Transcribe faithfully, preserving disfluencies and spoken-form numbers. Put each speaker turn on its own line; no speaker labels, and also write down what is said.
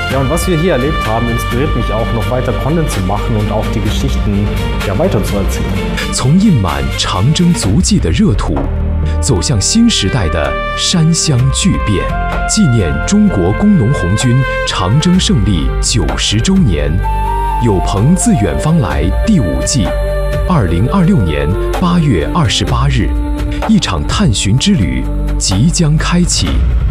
Ja, und was wir hier erlebt haben, inspiriert mich auch, noch weiter Content zu machen und auch die Geschichten ja, weiterzuerzählen.
从印满长征足迹的热土，走向新时代的山乡巨变，纪念中国工农红军长征胜利九十周年。有朋自远方来第五季，二零二六年八月二十八日，一场探寻之旅即将开启。